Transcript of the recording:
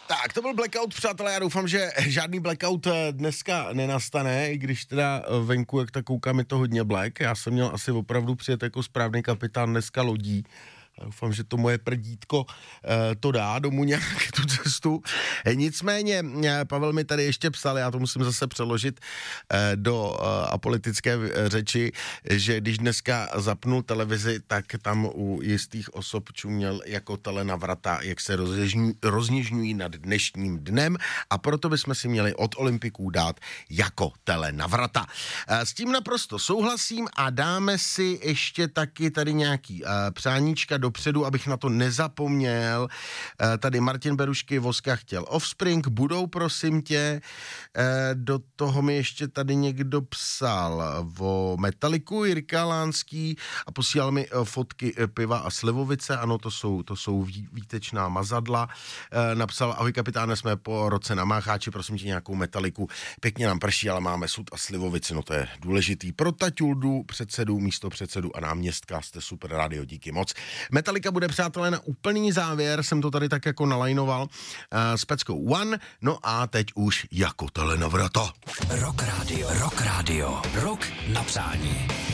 Tak, to byl blackout, přátelé, já doufám, že žádný blackout dneska nenastane, i když teda venku, jak tak koukám, je to hodně black. Já jsem měl asi opravdu přijet jako správný kapitán dneska lodí. Doufám, že to moje prdítko to dá domů nějak tu cestu. Nicméně, Pavel mi tady ještě psal, já to musím zase přeložit do apolitické řeči, že když dneska zapnul televizi, tak tam u jistých osob čuměl jako telenavrata, jak se rozněžňují nad dnešním dnem, a proto bychom si měli od olympiků dát jako telenavrata. S tím naprosto souhlasím a dáme si ještě taky tady nějaký přáníčka dopředu, abych na to nezapomněl. Tady Martin Berušky, Voska chtěl Offspring, budou, prosím tě. Do toho mi ještě tady někdo psal o Metaliku, Jirka Lánský, a posílal mi fotky piva a slivovice. Ano, to jsou výtečná mazadla. Napsal: ahoj kapitáne, jsme po roce na Mácháči, prosím tě nějakou Metaliku. Pěkně nám prší, ale máme sud a slivovici, no to je důležitý. Pro Taťuldu, předsedu, místopředsedu a náměstka, jste super rádio, díky moc. Metallica bude, přátelé, na úplný závěr, jsem to tady tak jako nalajnoval, s peckou One, no a teď už jako telenavrata. Rock Radio, Rock Radio, Rock na přání.